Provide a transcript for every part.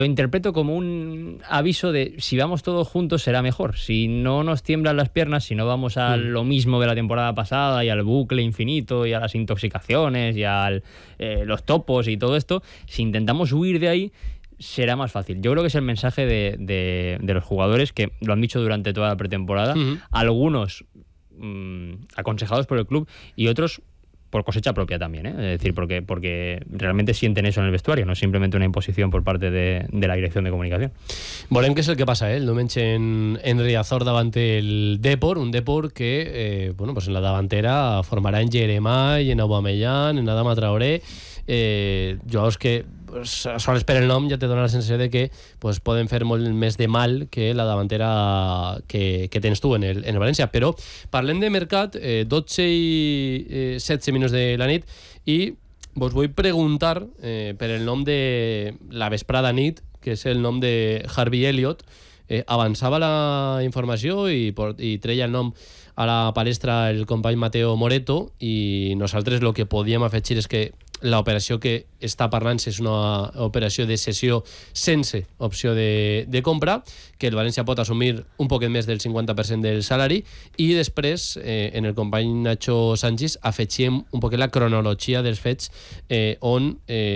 Lo interpreto como un aviso de si vamos todos juntos será mejor. Si no nos tiemblan las piernas, si no vamos a lo mismo de la temporada pasada y al bucle infinito y a las intoxicaciones y a los topos y todo esto, si intentamos huir de ahí, será más fácil. Yo creo que es el mensaje de los jugadores que lo han dicho durante toda la pretemporada. Algunos aconsejados por el club y otros por cosecha propia también, ¿eh? Es decir, porque realmente sienten eso en el vestuario, no es simplemente una imposición por parte de la dirección de comunicación. Veurem què és el que passa, el diumenge en Riazor davant el Depor, un Depor que pues en la davantera formarà en Jeremai, en Aubameyang, en Adama Traoré, jugadors que sols per el nom ja te dona la sensació de que pues, poden fer molt més de mal que la davantera que tens tu en el València. Però parlem de mercat, 12 i 16 minuts de la nit, i vos vull preguntar per el nom de la vesprada nit, que és el nom de Harvey Elliott. Avançava la informació i treia el nom a la palestra el company Mateo Moreto, i nosaltres el que podíem afegir és que l'operació que està parlant és una operació de cessió sense opció de compra, que el València pot assumir un poquet més del 50% del salari, i després en el company Nacho Sánchez afegim un poquet la cronologia dels fets, on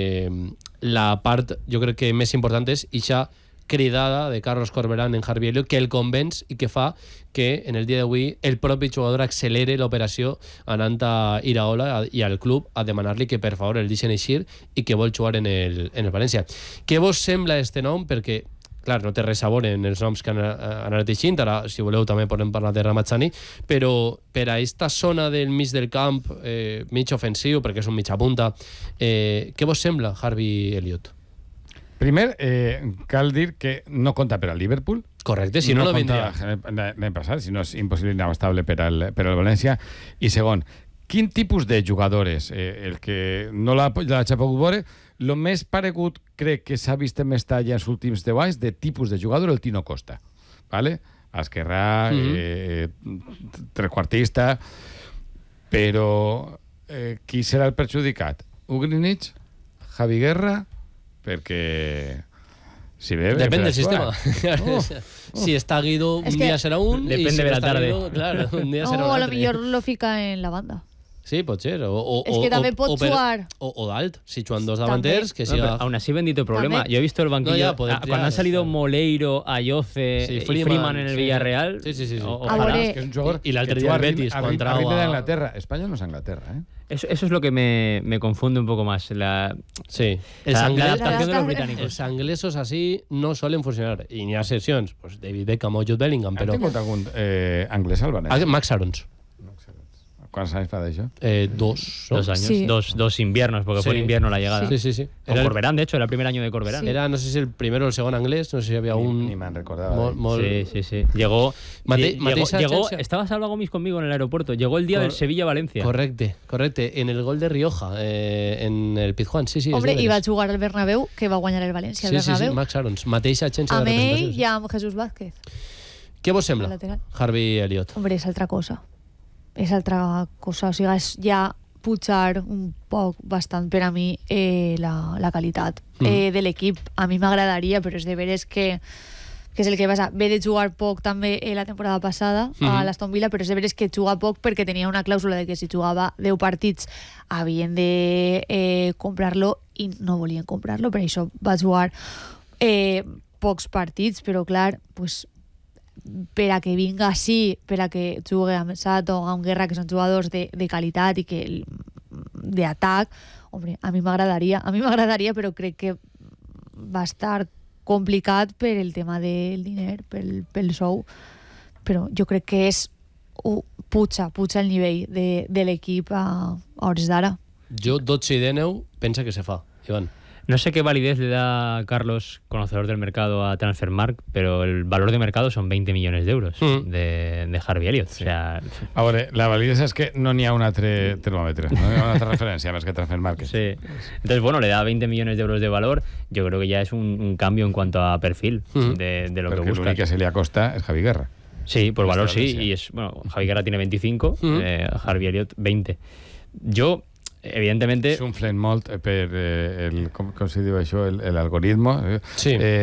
la part jo crec que més important és ixa cridada de Carlos Corberán en Harvey Elliott, que el convenç i que fa que en el dia d'avui el propi jugador accelere l'operació anant a Iraola i al club a demanar-li que per favor el deixen eixir i que vol jugar en el València. Què vos sembla este nom? Perquè clar, no té res a veure en els noms que han anat eixint, ara si voleu també podem parlar de Ramazzani, però per a aquesta zona del mig del camp, mig ofensiu, perquè és un mitja punta, què vos sembla Harvey Elliott? Primer, cal dir que no compta per al Liverpool. Correcte, si no vendria. L'any passat, si no és impossible inabastable per al València. I segon, quin tipus de jugadores, el que no l'ha pogut veure, el més paregut crec que s'ha vist en Mestalla els últims 10 anys de tipus de jugador, el Tino Costa. ¿Vale? Esquerrà, tresquartista, però qui serà el perjudicat? Ugrinic, Javi Guerra, perquè si ve depèn del sistema. Si està Guido un dia serà un, depèn de la tarda. Claro, un dia serà un altre. O a lo millor lo fica en la banda. Sí, pot ser. Es que també pot jugar. O d'alt, si juguen dos davanters, que siga... Aún así, bendito problema. Yo he visto el banquillo cuando han salido Moleiro, Ayoce y Freeman en el Villarreal. Sí. Ojalá. Es que es un jugador y l'altre dia el Betis contra arriba de Inglaterra. España no es Inglaterra, ¿eh? Eso es lo que me confunde un poco más. La adaptación de los británicos. Els anglesos así no solen funcionar. I n'hi ha excepcions. Pues David Beckham o Jude Bellingham. Han tingut algun anglès al València? Max Arons. ¿Cuántos años fa d'això? 2 años. Sí. Dos inviernos, porque fue en invierno la llegada. Sí. Con Corberán, de hecho, era el primer año de Corberán. Sí. Era, no sé si el primero o el segundo inglés, no sé si había un... Ni me'n recordava. Sí. Llegó, estaba Salva Gomis conmigo en el aeropuerto. Llegó el día del Sevilla-Valencia. Correcte. En el gol de Rioja, en el Pizjuán. Sí. Hombre, i va jugar al Bernabéu, que va guanyar el València al Bernabéu. Sí, Max Arons. Mateixa agència de representació. Amb ell i amb Jesús Vázquez. Què vos sembla, Harvey Elliott? Hombre, és altra cosa. O sigui, és ja pujar un poc bastant per a mi la qualitat de l'equip. A mi m'agradaria, però és de veres que és el que passa. Ve de jugar poc també la temporada passada a l'Aston Villa, però és de veres que juga poc perquè tenia una clàusula de que si jugava 10 partits havien de comprar-lo i no volien comprar-lo, per això va jugar pocs partits, però clar, pues per a que vinga així, per a que jugui amb Sato o amb Guerra, que són jugadors de qualitat i que d'atac, hombre, a mi m'agradaria, però crec que va estar complicat per el tema del diner, pel sou, però jo crec que és puja el nivell de l'equip a hores d'ara. Jo 12 i 19 pensa que se fa, Iván. No sé qué validez le da Carlos, conocedor del mercado, a Transfermarkt, pero el valor de mercado son 20 millones de euros de Harvey Elliott. Sí. O sea... Ahora, la validez es que no n'hi ha un altre termòmetre, no hi ha una altra referència més que Transfermarkt. Sí. Entonces, bueno, le da 20 millones de euros de valor. Yo creo que ya es un cambio en cuanto a perfil de lo que busca. Porque l'únic que se li acosta és Javi Guerra. Sí, por valor sí. Y es, bueno, Javi Guerra tiene 25, Harvey Elliott 20. Yo... Evidentemente... S'unflen molt per com se diu això, l'algoritmo. Sí.